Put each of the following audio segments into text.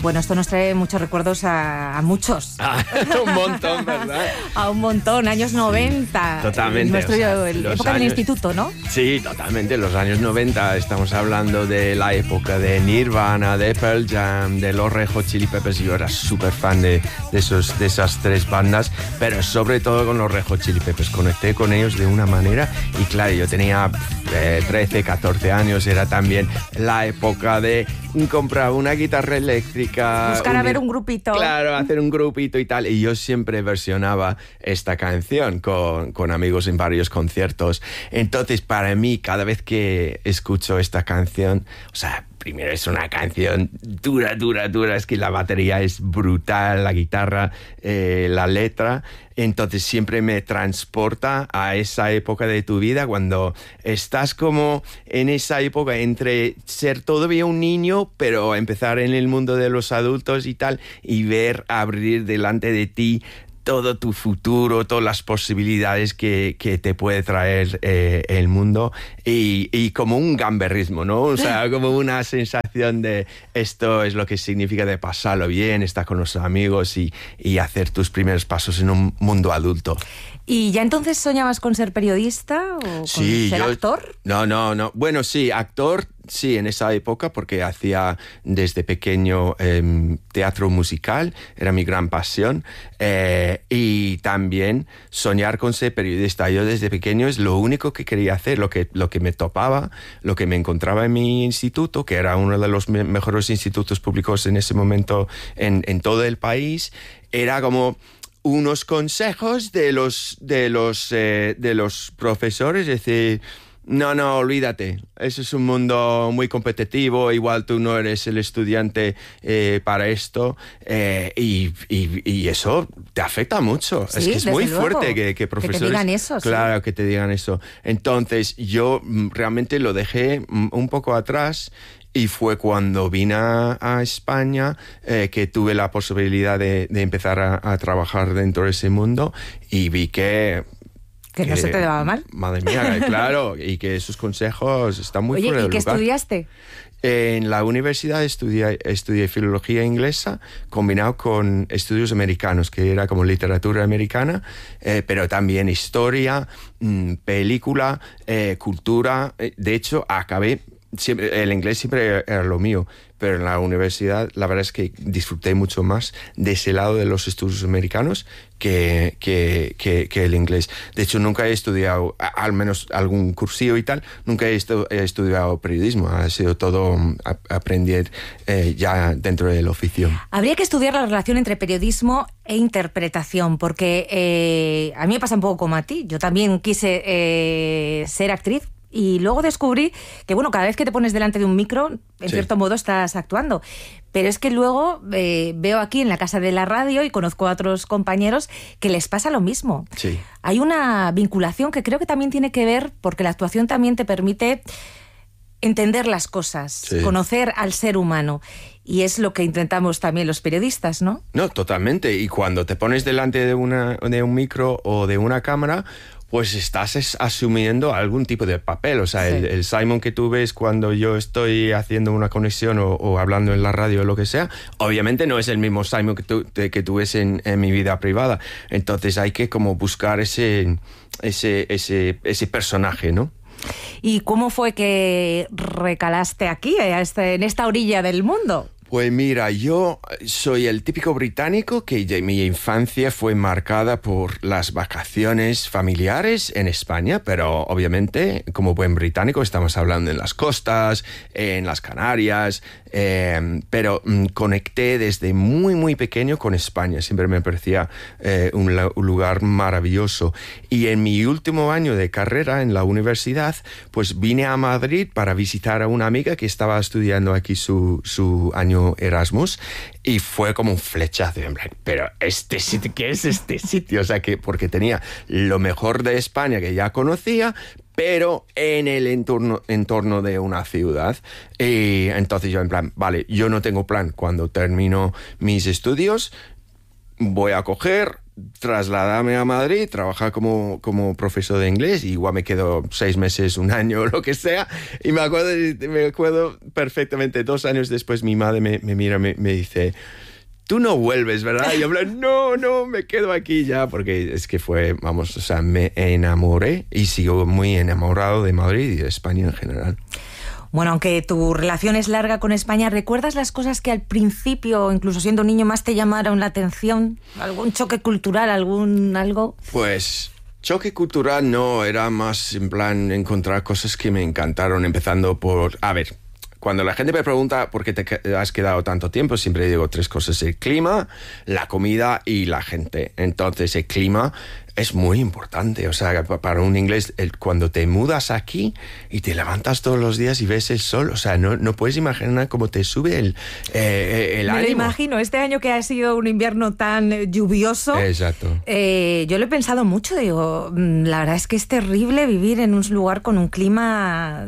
Bueno, esto nos trae muchos recuerdos a muchos. Un montón, ¿verdad? A un montón, años 90. Totalmente. Época del instituto, ¿no? Sí, totalmente. Los años 90, estamos hablando de la época de Nirvana, de Pearl Jam, de los Red Hot Chili Peppers. Yo era súper fan de esas tres bandas, pero sobre todo con los Red Hot Chili Peppers. Conecté con ellos de una manera y claro, yo tenía 13, 14 años, era también la época de comprar una guitarra eléctrica. Buscar a ver un grupito. Claro, hacer un grupito y tal. Y yo siempre versionaba esta canción con amigos en varios conciertos. Entonces, para mí, cada vez que escucho esta canción, o sea, primero es una canción dura. Es que la batería es brutal, la guitarra, la letra. Entonces siempre me transporta a esa época de tu vida cuando estás como en esa época entre ser todavía un niño pero empezar en el mundo de los adultos y tal, y ver abrir delante de ti todo tu futuro, todas las posibilidades que te puede traer el mundo y como un gamberrismo, ¿no? O sea, como una sensación de esto es lo que significa de pasarlo bien, estar con los amigos y hacer tus primeros pasos en un mundo adulto. ¿Y ya entonces soñabas con ser periodista o con ser actor? No. Bueno, sí, actor, sí, en esa época, porque hacía desde pequeño teatro musical, era mi gran pasión, y también soñar con ser periodista. Yo desde pequeño es lo único que quería hacer, lo que me topaba, lo que me encontraba en mi instituto, que era uno de los mejores institutos públicos en ese momento en todo el país, era como unos consejos de los profesores, es decir, no, olvídate, eso es un mundo muy competitivo, igual tú no eres el estudiante para esto, y eso te afecta mucho. Sí, es que es muy luego, fuerte que profesores... Que te digan eso. Claro, sí. que te digan eso. Entonces, yo realmente lo dejé un poco atrás. Y fue cuando vine a España que tuve la posibilidad de empezar a trabajar dentro de ese mundo y vi que no se te daba mal. Madre mía, claro, y que esos consejos están muy fuera de lugar. Oye, ¿y qué estudiaste? En la universidad estudié filología inglesa combinado con estudios americanos, que era como literatura americana, pero también historia, película, cultura. De hecho, acabé... Siempre, el inglés siempre era lo mío, pero en la universidad la verdad es que disfruté mucho más de ese lado de los estudios americanos que el inglés. De hecho, nunca he estudiado, al menos algún cursillo y tal, nunca he estudiado periodismo. Ha sido todo aprender ya dentro del oficio. Habría que estudiar la relación entre periodismo e interpretación, porque a mí me pasa un poco como a ti. Yo también quise ser actriz. Y luego descubrí que, bueno, cada vez que te pones delante de un micro, en cierto modo estás actuando. Pero es que luego veo aquí en la Casa de la Radio y conozco a otros compañeros que les pasa lo mismo. Sí. Hay una vinculación que creo que también tiene que ver, porque la actuación también te permite entender las cosas, conocer al ser humano. Y es lo que intentamos también los periodistas, ¿no? No, totalmente. Y cuando te pones delante de un micro o de una cámara, pues estás asumiendo algún tipo de papel. O sea, el Simon que tú ves cuando yo estoy haciendo una conexión o hablando en la radio o lo que sea, obviamente no es el mismo Simon que tú ves en mi vida privada. Entonces hay que como buscar ese personaje, ¿no? ¿Y cómo fue que recalaste aquí, en esta orilla del mundo? Pues mira, yo soy el típico británico que mi infancia fue marcada por las vacaciones familiares en España, pero obviamente como buen británico estamos hablando en las costas, en las Canarias, pero conecté desde muy muy pequeño con España, siempre me parecía un lugar maravilloso. Y en mi último año de carrera en la universidad, pues vine a Madrid para visitar a una amiga que estaba estudiando aquí su año Erasmus, y fue como un flechazo, pero este sitio, ¿qué es este sitio? O sea, que porque tenía lo mejor de España que ya conocía, pero en el entorno de una ciudad. Y entonces yo en plan, vale, yo no tengo plan. Cuando termino mis estudios, voy a coger trasladarme a Madrid, trabajar como profesor de inglés, y igual me quedo 6 meses, 1 año, lo que sea, y me acuerdo perfectamente, 2 años después mi madre me mira, me dice: tú no vuelves, ¿verdad? Y yo hablé: no, me quedo aquí ya, porque es que vamos, o sea, me enamoré y sigo muy enamorado de Madrid y de España en general. Bueno, aunque tu relación es larga con España, ¿recuerdas las cosas que al principio, incluso siendo niño, más te llamaron la atención? ¿Algún choque cultural, algo? Pues choque cultural no, era más en plan encontrar cosas que me encantaron, empezando por... A ver, cuando la gente me pregunta por qué te has quedado tanto tiempo, siempre digo 3 cosas: el clima, la comida y la gente. Entonces, el clima es muy importante. O sea, para un inglés, cuando te mudas aquí y te levantas todos los días y ves el sol, o sea, no puedes imaginar cómo te sube el ánimo. Me lo imagino, este año que ha sido un invierno tan lluvioso. Exacto. Yo lo he pensado mucho, digo, la verdad es que es terrible vivir en un lugar con un clima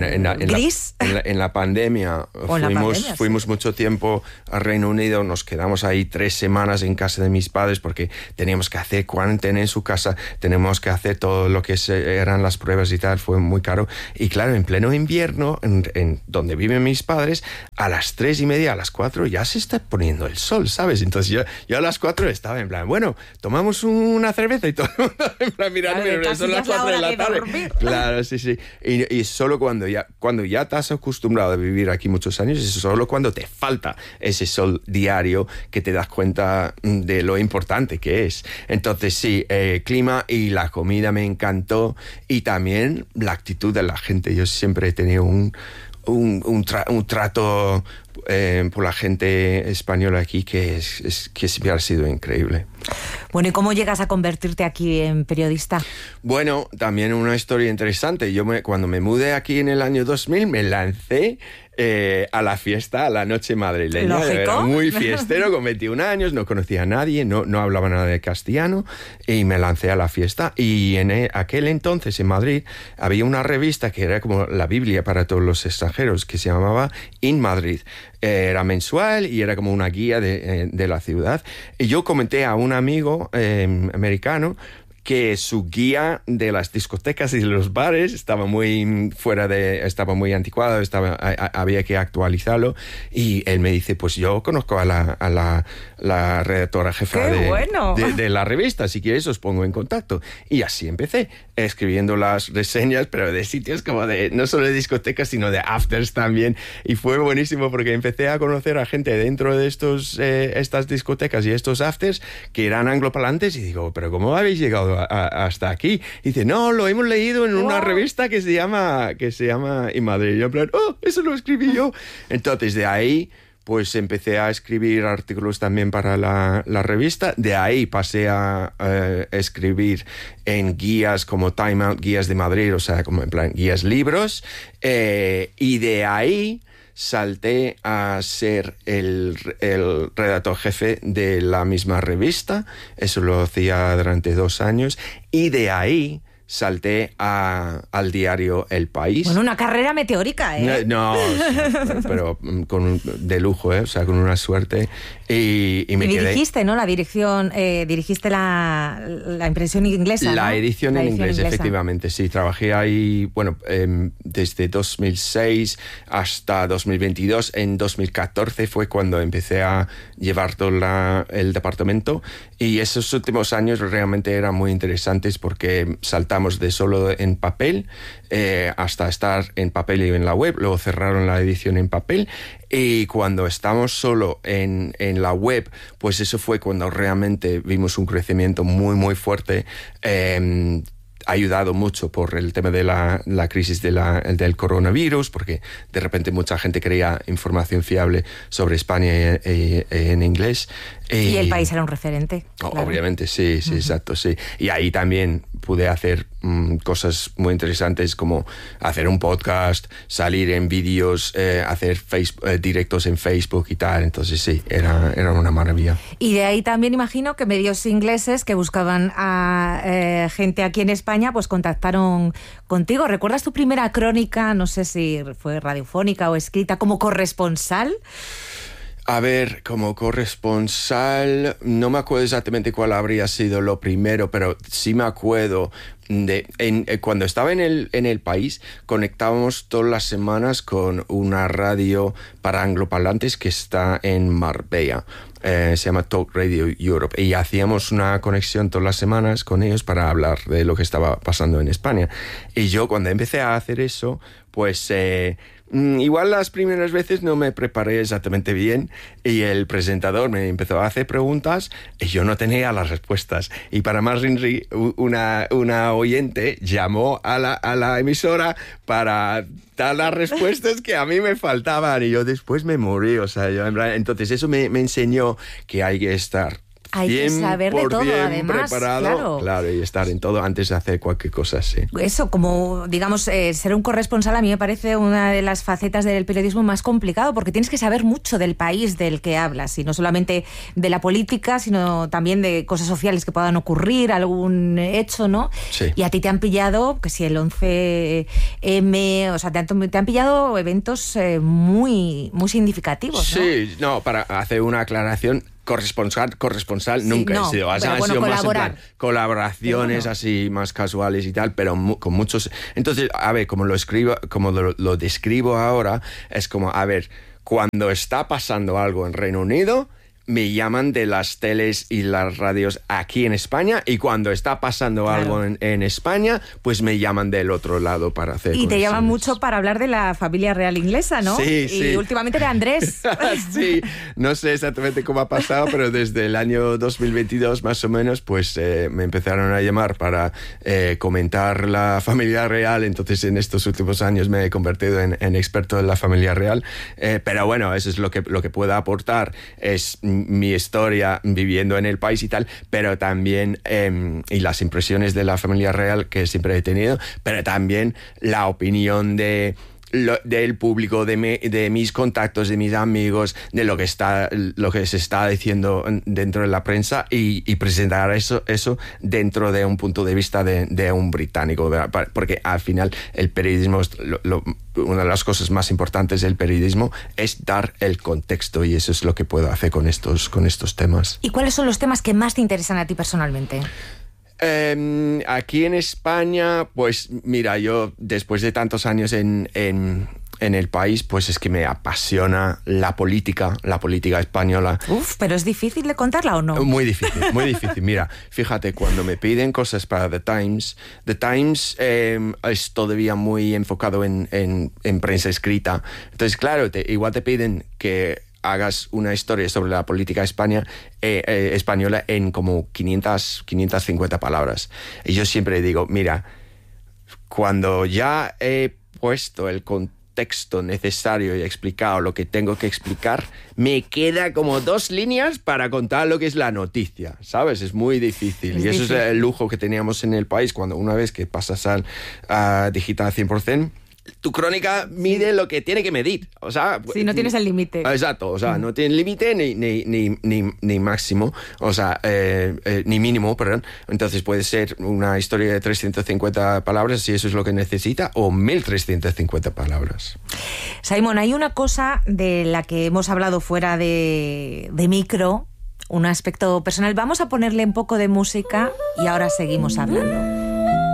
gris. En la pandemia fuimos mucho tiempo al Reino Unido, nos quedamos ahí 3 semanas en casa de mis padres porque teníamos que hacer cuarentena en su casa, tenemos que hacer todo lo que eran las pruebas y tal, fue muy caro. Y claro, en pleno invierno, en donde viven mis padres, a las 3:30, a las 4 ya se está poniendo el sol, ¿sabes? Entonces yo a las 4 estaba en plan, bueno, tomamos una cerveza, y todo el mundo en plan, mirad, son las 4 de la tarde. Claro, sí. Y solo cuando ya te has acostumbrado a vivir aquí muchos años, es solo cuando te falta ese sol diario que te das cuenta de lo importante que es. Entonces sí, clima y la comida me encantó, y también la actitud de la gente. Yo siempre he tenido un trato por la gente española aquí que siempre ha sido increíble. Bueno, ¿y cómo llegas a convertirte aquí en periodista? Bueno, también una historia interesante. Cuando me mudé aquí en el año 2000, me lancé a la fiesta, a la noche madrileña. ¿Lógico? Era muy fiestero, con 21 años, no conocía a nadie, no hablaba nada de castellano, y me lancé a la fiesta. Y en aquel entonces, en Madrid, había una revista que era como la Biblia para todos los extranjeros, que se llamaba In Madrid. Era mensual y era como una guía de la ciudad. Y yo comenté a un amigo americano que su guía de las discotecas y de los bares estaba muy anticuado, había que actualizarlo, y él me dice: pues yo conozco a la redactora jefa de la revista, si quieres os pongo en contacto. Y así empecé, escribiendo las reseñas, pero de sitios como no solo de discotecas, sino de afters también, y fue buenísimo porque empecé a conocer a gente dentro de estas discotecas y estos afters que eran angloparlantes, y digo: pero ¿cómo habéis llegado hasta aquí? Y dice: no, lo hemos leído en una revista que se llama In Madrid. Y yo en plan: eso lo escribí yo. Entonces de ahí pues empecé a escribir artículos también para la revista. De ahí pasé a escribir en guías como Time Out, guías de Madrid, o sea, como en plan guías libros, y de ahí salté a ser el redactor jefe de la misma revista. Eso lo hacía durante 2 años, y de ahí salté al diario El País. Bueno, una carrera meteórica, ¿eh? No, pero de lujo, o sea, con una suerte. Y me quedé. Dirigiste, ¿no? La dirección, dirigiste la impresión inglesa, La ¿no? edición en inglés, efectivamente, sí. Trabajé ahí, bueno, desde 2006 hasta 2022. En 2014 fue cuando empecé a llevar todo el departamento, y esos últimos años realmente eran muy interesantes porque saltamos de solo en papel hasta estar en papel y en la web. Luego cerraron la edición en papel, y cuando estamos solo en la web, pues eso fue cuando realmente vimos un crecimiento muy, muy fuerte, ayudado mucho por el tema de la crisis del coronavirus, porque de repente mucha gente quería información fiable sobre España en inglés. Y El País era un referente. Claro. Obviamente, sí, exacto, sí. Y ahí también pude hacer cosas muy interesantes, como hacer un podcast, salir en vídeos, hacer directos en Facebook y tal. Entonces sí, era una maravilla. Y de ahí también imagino que medios ingleses que buscaban a gente aquí en España, pues contactaron contigo. ¿Recuerdas tu primera crónica? No sé si fue radiofónica o escrita, como corresponsal. A ver, como corresponsal, no me acuerdo exactamente cuál habría sido lo primero, pero sí me acuerdo cuando estaba en el país, conectábamos todas las semanas con una radio para angloparlantes que está en Marbella. Se llama Talk Radio Europe, y hacíamos una conexión todas las semanas con ellos para hablar de lo que estaba pasando en España. Y yo, cuando empecé a hacer eso, pues igual las primeras veces no me preparé exactamente bien, y el presentador me empezó a hacer preguntas y yo no tenía las respuestas. Y para más Rinri, una oyente llamó a la emisora para dar las respuestas que a mí me faltaban, y yo después me morí. O sea, entonces eso me enseñó que hay que estar hay que saber de todo, además, preparado, claro, y estar en todo antes de hacer cualquier cosa, sí. Eso, como, digamos, ser un corresponsal a mí me parece una de las facetas del periodismo más complicado, porque tienes que saber mucho del país del que hablas, y no solamente de la política, sino también de cosas sociales que puedan ocurrir, algún hecho, ¿no? Sí. Y a ti te han pillado, que si el 11M, o sea, te han pillado eventos muy, muy significativos, ¿no? Sí, no, para hacer una aclaración, corresponsal nunca he sido. Ha sido más en plan colaboraciones así más casuales y tal, pero con muchos. Entonces, a ver, como lo describo ahora, es como, a ver, cuando está pasando algo en Reino Unido, me llaman de las teles y las radios aquí en España, y cuando está pasando algo en España, pues me llaman del otro lado para hacer Y te llaman mucho para hablar de la familia real inglesa, ¿no? Sí, y últimamente de Andrés. Sí, no sé exactamente cómo ha pasado, pero desde el año 2022 más o menos, pues me empezaron a llamar para comentar la familia real. Entonces en estos últimos años me he convertido en experto en la familia real, pero bueno, eso es lo que puedo aportar, es mi historia viviendo en el país y tal, pero también y las impresiones de la familia real que siempre he tenido, pero también la opinión del público, de mis contactos, de mis amigos, de lo que se está diciendo dentro de la prensa, y presentar eso dentro de un punto de vista de un británico, ¿verdad? Porque al final el periodismo, una de las cosas más importantes del periodismo es dar el contexto, y eso es lo que puedo hacer con estos temas. ¿Y cuáles son los temas que más te interesan a ti personalmente? Aquí en España, pues mira, yo después de tantos años en el país, pues es que me apasiona la política española. Uf, pero ¿es difícil de contarla o no? Muy difícil, muy difícil. Mira, fíjate, cuando me piden cosas para The Times es todavía muy enfocado en prensa escrita. Entonces, claro, igual te piden que hagas una historia sobre la política española en como 550 palabras. Y yo siempre digo, mira, cuando ya he puesto el contexto necesario y explicado lo que tengo que explicar, me queda como 2 líneas para contar lo que es la noticia, ¿sabes? Es muy difícil. Y eso es el lujo que teníamos en el país, cuando una vez que pasas a digital 100%, tu crónica mide lo que tiene que medir. O sea, sí, no tienes el límite. Exacto, o sea, no tiene límite ni máximo, o sea, ni mínimo, perdón. Entonces puede ser una historia de 350 palabras, si eso es lo que necesita, o 1350 palabras. Simon, hay una cosa de la que hemos hablado fuera de micro, un aspecto personal. Vamos a ponerle un poco de música y ahora seguimos hablando.